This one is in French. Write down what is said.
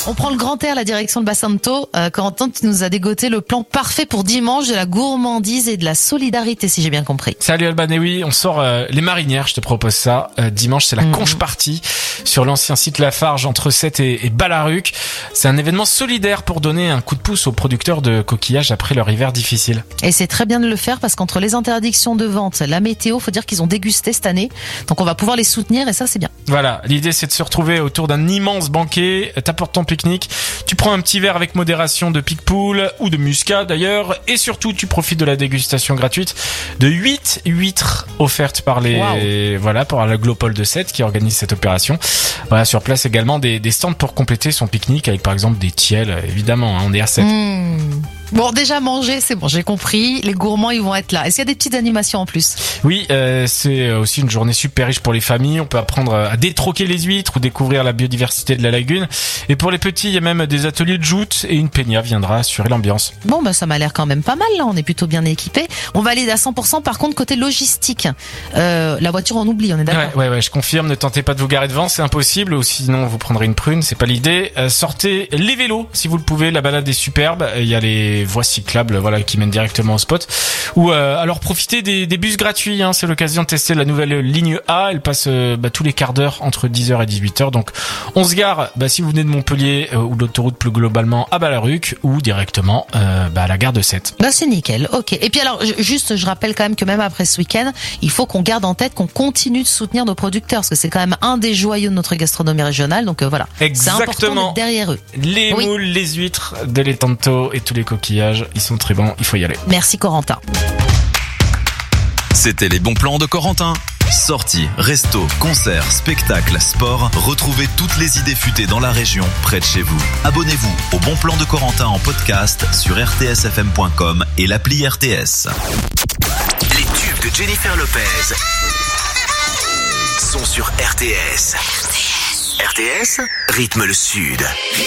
On prend le grand air, la direction de Bassanto. Corentin, tu nous as dégoté le plan parfait pour dimanche de la gourmandise et de la solidarité, si j'ai bien compris. Salut Alban, et oui, on sort les marinières, je te propose ça. Dimanche, c'est la conche party sur l'ancien site Lafarge entre Sète et Balaruc. C'est un événement solidaire pour donner un coup de pouce aux producteurs de coquillages après leur hiver difficile. Et c'est très bien de le faire parce qu'entre les interdictions de vente, la météo, faut dire qu'ils ont dégusté cette année. Donc on va pouvoir les soutenir et ça, c'est bien. Voilà, l'idée c'est de se retrouver autour d'un immense banquet, t'apportes ton pique-nique, tu prends un petit verre avec modération de pique-poule ou de muscat d'ailleurs, et surtout tu profites de la dégustation gratuite de 8 huîtres offertes par par la Glopole de Sète qui organise cette opération. Voilà, sur place également des stands pour compléter son pique-nique avec par exemple des tiels, évidemment, on est à Sète. Bon, déjà manger, c'est bon, j'ai compris. Les gourmands, ils vont être là. Est-ce qu'il y a des petites animations en plus? Oui, c'est aussi une journée super riche pour les familles. On peut apprendre à détroquer les huîtres ou découvrir la biodiversité de la lagune. Et pour les petits, il y a même des ateliers de joute et une peña viendra assurer l'ambiance. Bon, ça m'a l'air quand même pas mal, là. On est plutôt bien équipés. On va aller à 100%. Par contre, côté logistique, la voiture, on oublie, on est d'accord? Ouais, je confirme. Ne tentez pas de vous garer devant, c'est impossible. Ou sinon, vous prendrez une prune. C'est pas l'idée. Sortez les vélos, si vous le pouvez. La balade est superbe. Il y a les voies cyclables, qui mènent directement au spot. Ou alors profitez des bus gratuits. C'est l'occasion de tester la nouvelle ligne A. Elle passe tous les quarts d'heure entre 10h et 18h. Donc, on se gare si vous venez de Montpellier ou de l'autoroute plus globalement à Balaruc ou directement à la gare de Sète. C'est nickel. Ok. Et puis alors, je rappelle quand même que même après ce week-end, il faut qu'on garde en tête qu'on continue de soutenir nos producteurs parce que c'est quand même un des joyaux de notre gastronomie régionale. Donc voilà. Exactement. C'est important d'être derrière eux. Les moules, les huîtres, de l'étanto et tous les coquillages, ils sont très bons. Il faut y aller. Merci Corentin. C'était les bons plans de Corentin. Sorties, restos, concerts, spectacles, sport. Retrouvez toutes les idées futées dans la région, près de chez vous. Abonnez-vous au Bon Plan de Corentin en podcast sur rtsfm.com et l'appli RTS. Les tubes de Jennifer Lopez sont sur RTS. RTS rythme le Sud.